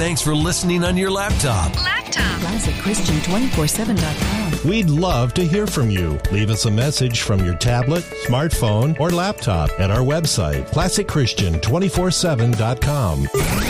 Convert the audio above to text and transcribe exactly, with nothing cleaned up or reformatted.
thanks for listening on your laptop. Laptop. Classic Christian two four seven dot com. We'd love to hear from you. Leave us a message from your tablet, smartphone, or laptop at our website, classic christian two four seven dot com.